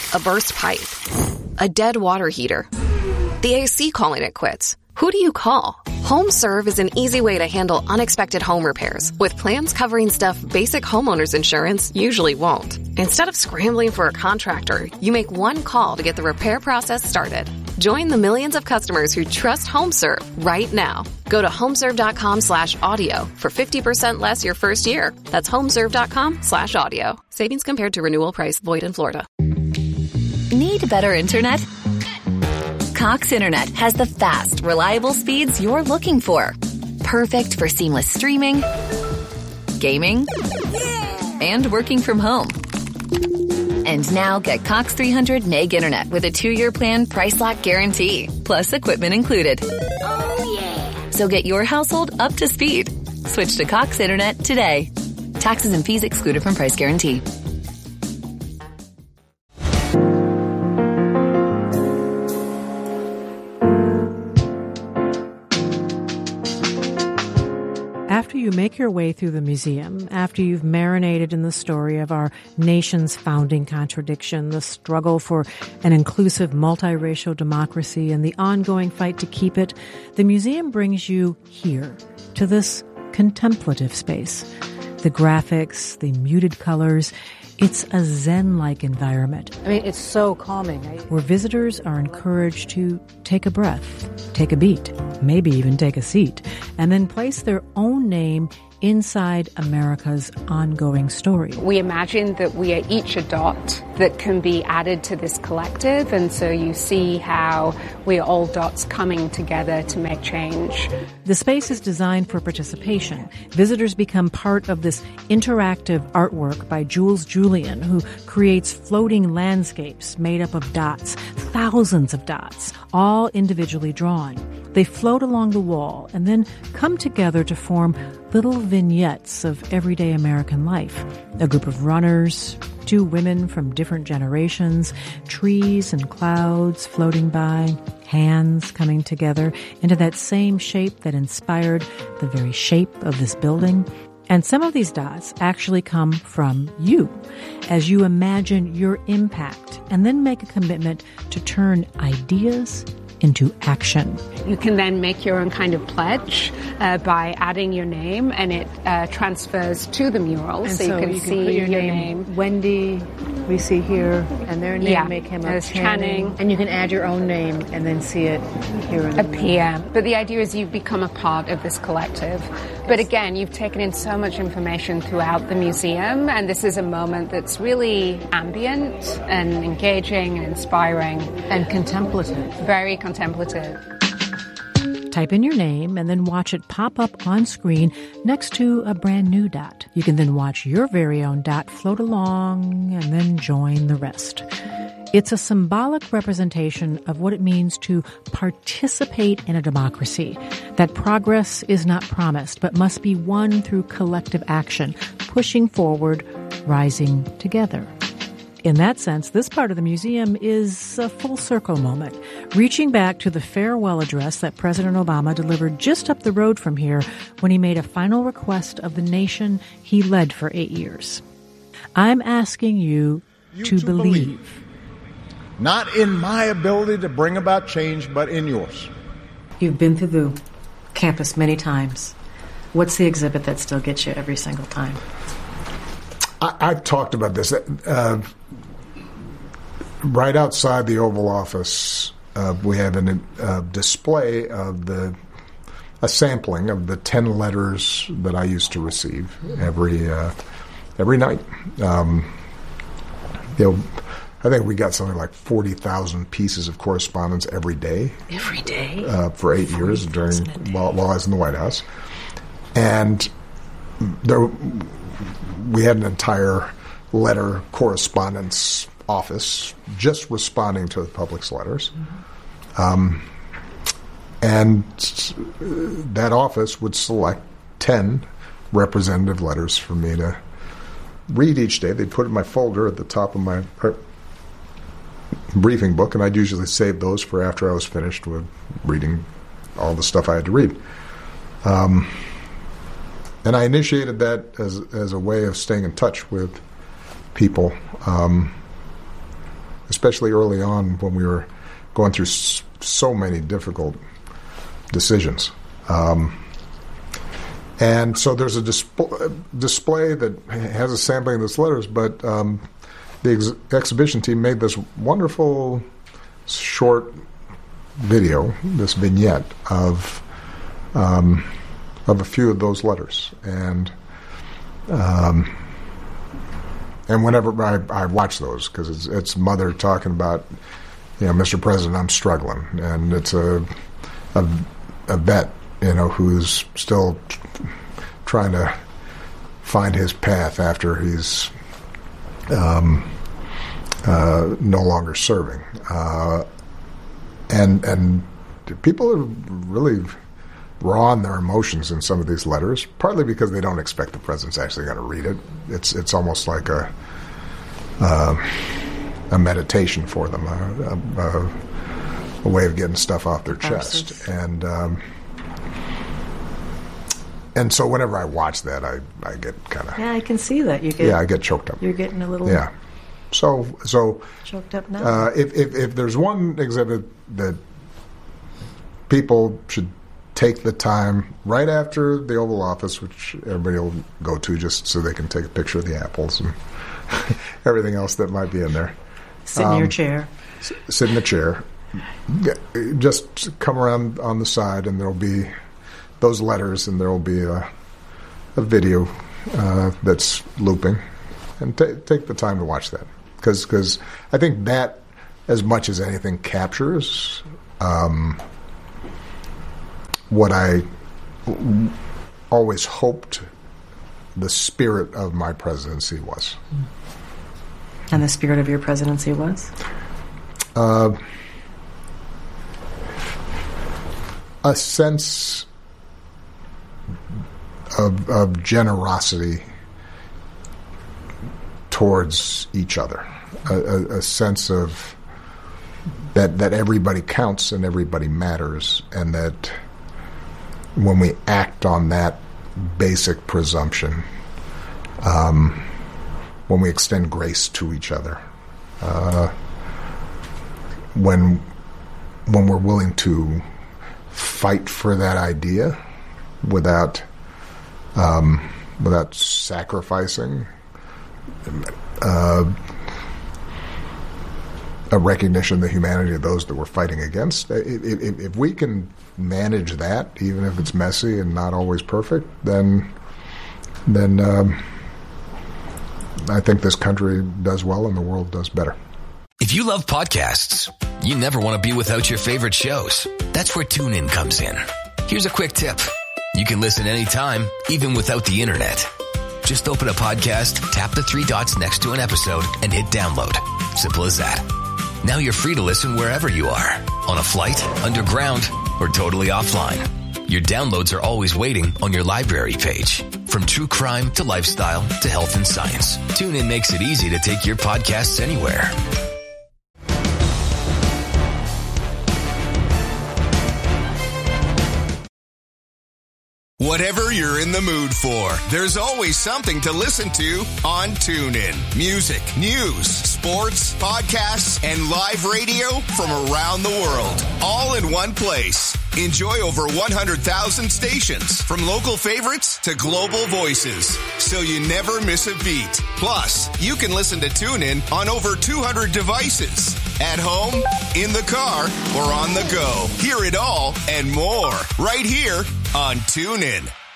A burst pipe. A dead water heater. The AC calling it quits. Who do you call? HomeServe is an easy way to handle unexpected home repairs with plans covering stuff basic homeowners insurance usually won't. Instead of scrambling for a contractor, you make one call to get the repair process started. Join the millions of customers who trust HomeServe right now. Go to homeserve.com/audio for 50% less your first year. That's homeserve.com/audio. Savings compared to renewal price void in Florida. Need better internet? Cox Internet has the fast, reliable speeds you're looking for. Perfect for seamless streaming, gaming, and working from home. And now get Cox 300 meg internet with a 2-year plan price lock guarantee, plus equipment included. Oh, yeah. So get your household up to speed. Switch to Cox Internet today. Taxes and fees excluded from price guarantee. After you make your way through the museum, after you've marinated in the story of our nation's founding contradiction, the struggle for an inclusive multiracial democracy, and the ongoing fight to keep it, the museum brings you here, to this contemplative space. The graphics, the muted colors, it's a Zen-like environment. I mean, it's so calming. Where visitors are encouraged to take a breath, take a beat, maybe even take a seat, and then place their own name inside America's ongoing story. We imagine that we are each a dot that can be added to this collective, and so you see how we are all dots coming together to make change. The space is designed for participation. Visitors become part of this interactive artwork by Jules Julian, who creates floating landscapes made up of dots, thousands of dots, all individually drawn. They float along the wall and then come together to form little vignettes of everyday American life. A group of runners, 2 women from different generations, trees and clouds floating by, hands coming together into that same shape that inspired the very shape of this building. And some of these dots actually come from you as you imagine your impact and then make a commitment to turn ideas into action. You can then make your own kind of pledge by adding your name, and it transfers to the mural, and so you can see put your name. Wendy, we see here, and their name may come up. Channing. And you can add your own name and then see it here in the PM. But the idea is you've become a part of this collective. But again, you've taken in so much information throughout the museum, and this is a moment that's really ambient and engaging and inspiring. And contemplative. Very contemplative. Type in your name and then watch it pop up on screen next to a brand new dot. You can then watch your very own dot float along and then join the rest. It's a symbolic representation of what it means to participate in a democracy, that progress is not promised but must be won through collective action, pushing forward, rising together. In that sense, this part of the museum is a full circle moment, reaching back to the farewell address that President Obama delivered just up the road from here when he made a final request of the nation he led for 8 years. I'm asking you to believe. Not in my ability to bring about change, but in yours. You've been through the campus many times. What's the exhibit that still gets you every single time? I've talked about this. Right outside the Oval Office, we have a display of a sampling of the 10 letters that I used to receive every night. I think we got something like 40,000 pieces of correspondence every day. Every day? For 8 years while I was in the White House. And we had an entire letter correspondence office just responding to the public's letters. And that office would select 10 representative letters for me to read each day. They'd put in my folder at the top of my briefing book, and I'd usually save those for after I was finished with reading all the stuff I had to read. And I initiated that as a way of staying in touch with people. especially early on when we were going through so many difficult decisions. And so there's a display that has a sampling of those letters, but the exhibition team made this wonderful short video, this vignette of a few of those letters, and whenever I watch those, because it's Mother talking about, Mr. President, I'm struggling, and it's a vet, who's still trying to find his path after he's no longer serving, and people are really raw in their emotions in some of these letters, partly because they don't expect the president's actually going to read it. It's almost like a meditation for them, a way of getting stuff off their chest. And so whenever I watch that, I get kind of... Yeah, I can see that. I get choked up. You're getting a little... Yeah. So choked up now? If there's one exhibit that people should take the time right after the Oval Office, which everybody will go to just so they can take a picture of the apples and everything else that might be in there. Sit in your chair. Sit in the chair. Just come around on the side, and there'll be those letters, and there'll be a video that's looping. And take the time to watch that. Because I think that, as much as anything, captures what I always hoped the spirit of my presidency was. And the spirit of your presidency was? A sense of generosity towards each other, a sense of that everybody counts and everybody matters, and that when we act on that basic presumption, when we extend grace to each other, when we're willing to fight for that idea without sacrificing a recognition of the humanity of those that we're fighting against. If we can manage that, even if it's messy and not always perfect, then I think this country does well and the world does better. If you love podcasts, you never want to be without your favorite shows. That's where TuneIn comes in. Here's a quick tip. You can listen anytime, even without the internet. Just open a podcast, tap the 3 dots next to an episode, and hit download. Simple as that. Now you're free to listen wherever you are. On a flight, underground, or totally offline. Your downloads are always waiting on your library page. From true crime to lifestyle to health and science, TuneIn makes it easy to take your podcasts anywhere. Whatever you're in the mood for, there's always something to listen to on TuneIn. Music, news, sports, podcasts, and live radio from around the world. All in one place. Enjoy over 100,000 stations, from local favorites to global voices, so you never miss a beat. Plus, you can listen to TuneIn on over 200 devices. At home, in the car, or on the go. Hear it all and more right here on TuneIn.